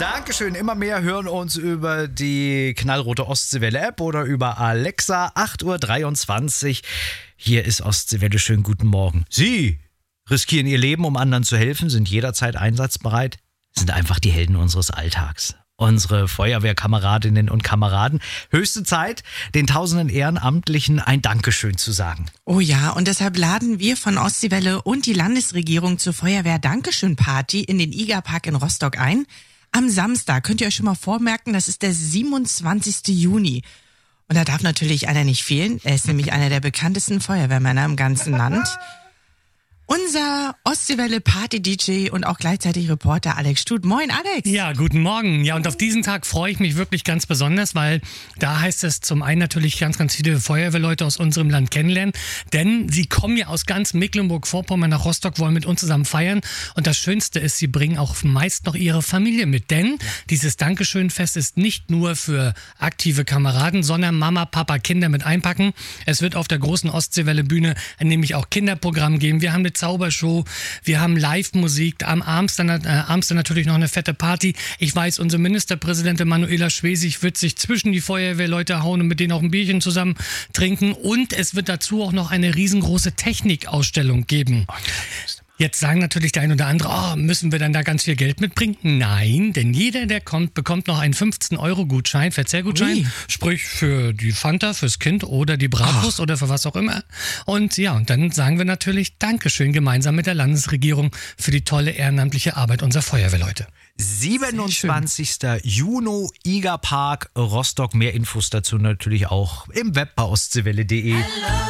Dankeschön. Immer mehr hören uns über die knallrote Ostseewelle-App oder über Alexa. 8.23 Uhr. Hier ist Ostseewelle. Schönen guten Morgen. Sie riskieren ihr Leben, um anderen zu helfen, sind jederzeit einsatzbereit, sind einfach die Helden unseres Alltags. Unsere Feuerwehrkameradinnen und Kameraden. Höchste Zeit, den tausenden Ehrenamtlichen ein Dankeschön zu sagen. Oh ja, und deshalb laden wir von Ostseewelle und die Landesregierung zur Feuerwehr-Dankeschön-Party in den IGA-Park in Rostock ein. Am Samstag, könnt ihr euch schon mal vormerken, das ist der 27. Juni. Und da darf natürlich einer nicht fehlen. Er ist nämlich einer der bekanntesten Feuerwehrmänner im ganzen Land. Unser Ostseewelle-Party-DJ und auch gleichzeitig Reporter Alex Stut. Moin, Alex. Ja, guten Morgen. Ja, und auf diesen Tag freue ich mich wirklich ganz besonders, weil da heißt es zum einen natürlich ganz viele Feuerwehrleute aus unserem Land kennenlernen, denn sie kommen ja aus ganz Mecklenburg-Vorpommern nach Rostock, wollen mit uns zusammen feiern. Und das Schönste ist, sie bringen auch meist noch ihre Familie mit, denn dieses Dankeschön-Fest ist nicht nur für aktive Kameraden, sondern Mama, Papa, Kinder mit einpacken. Es wird auf der großen Ostseewelle-Bühne nämlich auch Kinderprogramm geben. Wir haben eine Zaubershow, wir haben Live-Musik, am abends dann natürlich noch eine fette Party. Ich weiß, unsere Ministerpräsidentin Manuela Schwesig wird sich zwischen die Feuerwehrleute hauen und mit denen auch ein Bierchen zusammen trinken. Und es wird dazu auch noch eine riesengroße Technikausstellung geben. Jetzt sagen natürlich der ein oder andere, müssen wir dann da ganz viel Geld mitbringen? Nein, denn jeder, der kommt, bekommt noch einen 15-Euro-Gutschein, Verzehrgutschein, sprich für die Fanta, fürs Kind oder die Bratwurst oder für was auch immer. Und ja, und dann sagen wir natürlich Dankeschön gemeinsam mit der Landesregierung für die tolle ehrenamtliche Arbeit unserer Feuerwehrleute. 27. Juni, IGA Park, Rostock. Mehr Infos dazu natürlich auch im Web bei ostseewelle.de.